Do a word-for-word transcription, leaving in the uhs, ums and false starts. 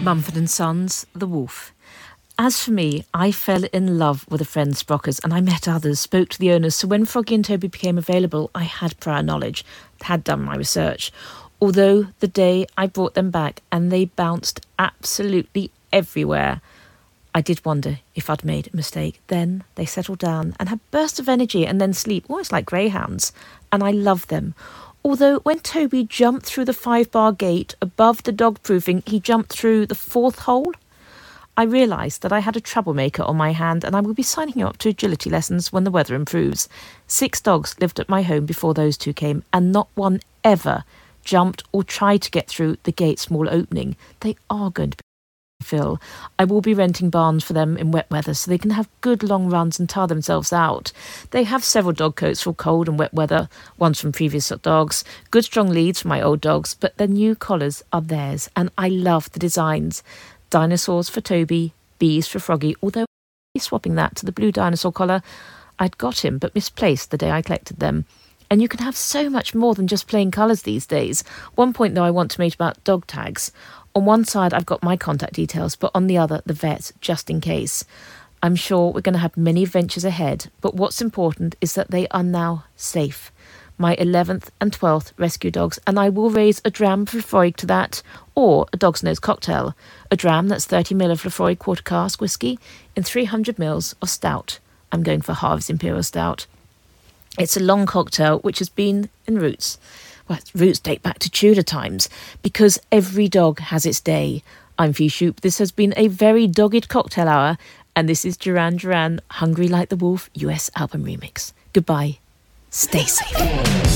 Mumford and Sons, The Wolf. As for me, I fell in love with the Friends Sprockers, and I met others, spoke to the owners, so when Froggy and Toby became available, I had prior knowledge, had done my research. Although the day I brought them back and they bounced absolutely everywhere, I did wonder if I'd made a mistake. Then they settled down and had bursts of energy and then sleep, almost like greyhounds, and I loved them. Although when Toby jumped through the five-bar gate above the dog-proofing, he jumped through the fourth hole, I realised that I had a troublemaker on my hand and I will be signing him up to agility lessons when the weather improves. Six dogs lived at my home before those two came, and not one ever jumped or tried to get through the gate's small opening. They are going to be Phil. I will be renting barns for them in wet weather so they can have good long runs and tire themselves out. They have several dog coats for cold and wet weather, ones from previous dogs, good strong leads for my old dogs, but the new collars are theirs and I love the designs. Dinosaurs for Toby, bees for Froggy, although I'm swapping that to the blue dinosaur collar. I'd got him but misplaced the day I collected them. And you can have so much more than just plain colours these days. One point though I want to make about dog tags. On one side, I've got my contact details, but on the other, the vet's, just in case. I'm sure we're going to have many adventures ahead, but what's important is that they are now safe. My eleventh and twelfth rescue dogs, and I will raise a dram for Lefroy to that, or a dog's nose cocktail. A dram, that's thirty mil of Lefroy quarter cask whiskey in three hundred mils of stout. I'm going for Harvey's Imperial Stout. It's a long cocktail which has been in roots. Well, its roots date back to Tudor times, because every dog has its day. I'm Fee Shoop. This has been a very dogged cocktail hour, and this is Duran Duran, Hungry Like the Wolf, U S album remix. Goodbye. Stay safe.